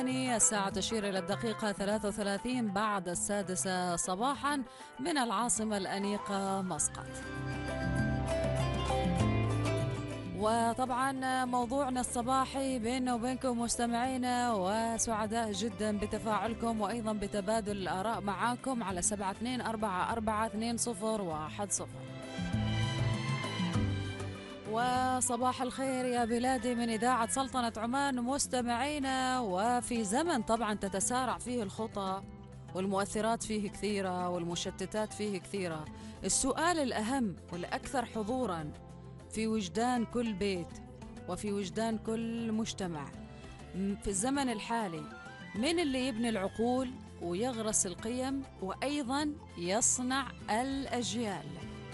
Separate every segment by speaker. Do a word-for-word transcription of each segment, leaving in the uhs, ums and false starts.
Speaker 1: الساعة تشير إلى الدقيقة ثلاثة وثلاثين بعد السادسة صباحا من العاصمة الأنيقة مسقط. وطبعا موضوعنا الصباحي بيننا وبينكم مستمعينا، وسعداء جدا بتفاعلكم وأيضا بتبادل الآراء معاكم على سبعة اثنين أربعة أربعة اثنين صفر واحد صفر. وصباح الخير يا بلادي من إذاعة سلطنة عمان مستمعينا. وفي زمن طبعا تتسارع فيه الخطى والمؤثرات فيه كثيرة والمشتتات فيه كثيرة، السؤال الأهم والأكثر حضورا في وجدان كل بيت وفي وجدان كل مجتمع في الزمن الحالي: من اللي يبني العقول ويغرس القيم وأيضا يصنع الأجيال؟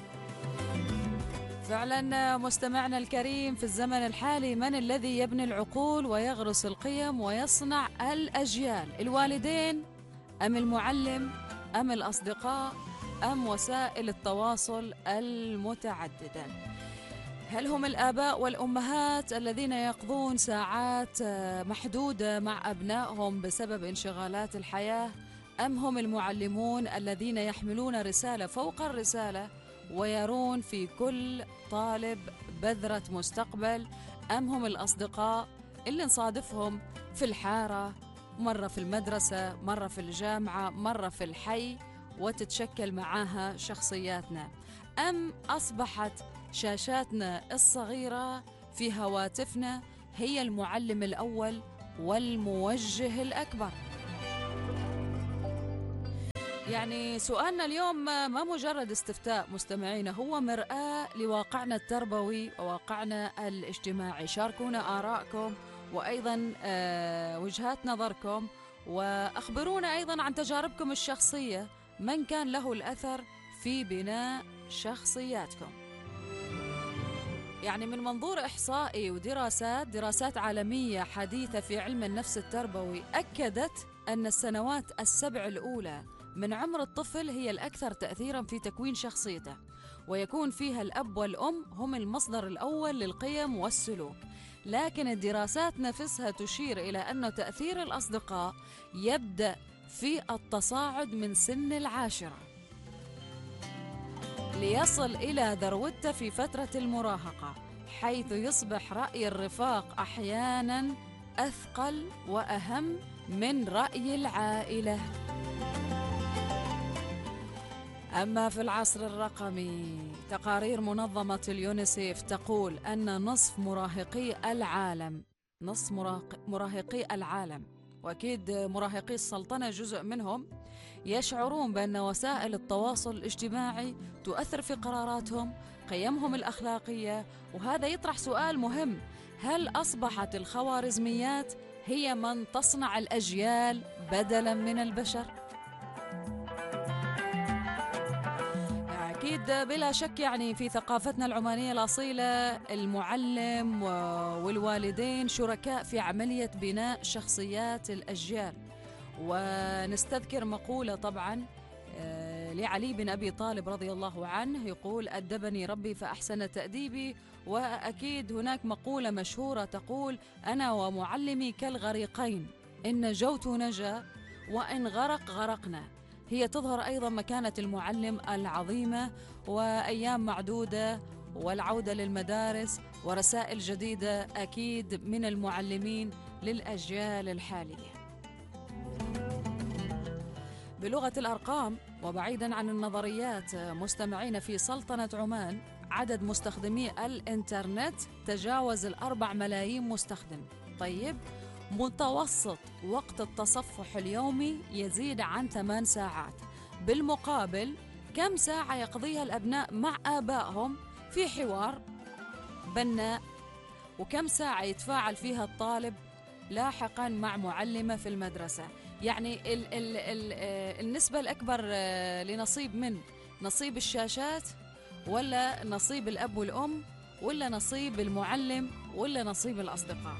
Speaker 1: فعلا مستمعنا الكريم، في الزمن الحالي من الذي يبني العقول ويغرس القيم ويصنع الأجيال؟ الوالدين أم المعلم أم الأصدقاء أم وسائل التواصل المتعددة؟ هل هم الآباء والأمهات الذين يقضون ساعات محدودة مع أبنائهم بسبب انشغالات الحياة، أم هم المعلمون الذين يحملون رسالة فوق الرسالة ويرون في كل طالب بذرة مستقبل، أم هم الأصدقاء اللي نصادفهم في الحارة، مرة في المدرسة، مرة في الجامعة، مرة في الحي، وتتشكل معاها شخصياتنا؟ أم أصبحت شاشاتنا الصغيرة في هواتفنا هي المعلم الأول والموجه الأكبر؟ يعني سؤالنا اليوم ما مجرد استفتاء مستمعين، هو مرآة لواقعنا التربوي وواقعنا الاجتماعي. شاركونا آراءكم وأيضا وجهات نظركم، وأخبرونا أيضا عن تجاربكم الشخصية، من كان له الأثر في بناء شخصياتكم. يعني من منظور إحصائي ودراسات دراسات عالمية حديثة في علم النفس التربوي أكدت أن السنوات السبع الأولى من عمر الطفل هي الأكثر تأثيراً في تكوين شخصيته، ويكون فيها الأب والأم هم المصدر الأول للقيم والسلوك. لكن الدراسات نفسها تشير إلى أن تأثير الأصدقاء يبدأ في التصاعد من سن العاشرة ليصل إلى ذروته في فترة المراهقة، حيث يصبح رأي الرفاق أحياناً أثقل وأهم من رأي العائلة. أما في العصر الرقمي، تقارير منظمة اليونيسيف تقول أن نصف مراهقي العالم نصف مراهقي العالم وأكيد مراهقي السلطنة جزء منهم يشعرون بأن وسائل التواصل الاجتماعي تؤثر في قراراتهم، قيمهم الأخلاقية. وهذا يطرح سؤال مهم: هل أصبحت الخوارزميات هي من تصنع الأجيال بدلاً من البشر؟ أكيد بلا شك، يعني في ثقافتنا العمانية الأصيلة المعلم والوالدين شركاء في عملية بناء شخصيات الأجيال. ونستذكر مقولة طبعا لعلي بن أبي طالب رضي الله عنه، يقول: أدبني ربي فأحسن تأديبي. وأكيد هناك مقولة مشهورة تقول: أنا ومعلمي كالغريقين، إن نجوت نجا وإن غرق غرقنا. هي تظهر أيضا مكانة المعلم العظيمة، وأيام معدودة والعودة للمدارس ورسائل جديدة أكيد من المعلمين للأجيال الحالية. بلغة الأرقام وبعيدا عن النظريات مستمعين، في سلطنة عمان عدد مستخدمي الإنترنت تجاوز الأربع ملايين مستخدم. طيب، متوسط وقت التصفح اليومي يزيد عن ثمان ساعات. بالمقابل، كم ساعة يقضيها الأبناء مع آبائهم في حوار بناء؟ وكم ساعة يتفاعل فيها الطالب لاحقا مع معلمة في المدرسة؟ يعني ال ال ال النسبة الأكبر لنصيب من نصيب الشاشات، ولا نصيب الأب والأم، ولا نصيب المعلم، ولا نصيب الأصدقاء؟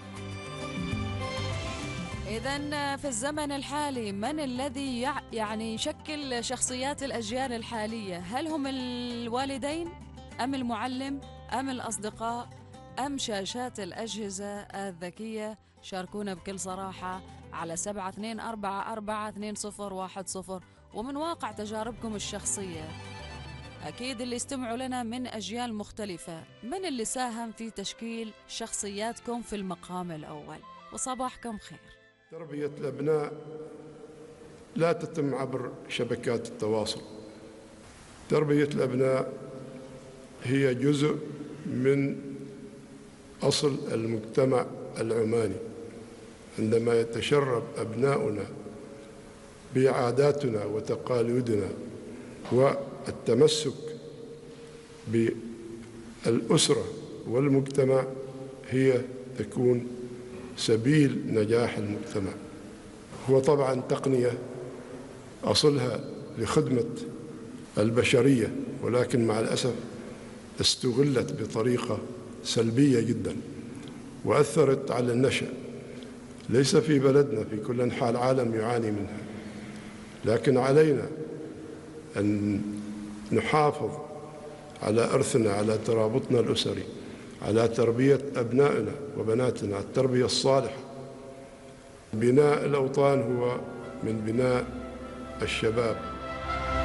Speaker 1: إذن في الزمن الحالي من الذي يعني يشكل شخصيات الأجيال الحالية؟ هل هم الوالدين أم المعلم أم الأصدقاء أم شاشات الأجهزة الذكية؟ شاركونا بكل صراحة على سبعة اثنين أربعة أربعة اثنين صفر واحد صفر. ومن واقع تجاربكم الشخصية أكيد اللي استمعوا لنا من أجيال مختلفة، من اللي ساهم في تشكيل شخصياتكم في المقام الأول؟ وصباحكم خير.
Speaker 2: تربية الأبناء لا تتم عبر شبكات التواصل. تربية الأبناء هي جزء من أصل المجتمع العماني. عندما يتشرب أبناؤنا بعاداتنا وتقاليدنا والتمسك بالأسرة والمجتمع، هي تكون سبيل نجاح المجتمع. هو طبعا تقنية أصلها لخدمة البشرية، ولكن مع الأسف استغلت بطريقة سلبية جدا وأثرت على النشأ، ليس في بلدنا، في كل أنحاء العالم يعاني منها. لكن علينا أن نحافظ على إرثنا، على ترابطنا الأسري، على تربية أبنائنا وبناتنا التربية الصالحة. بناء الأوطان هو من بناء الشباب.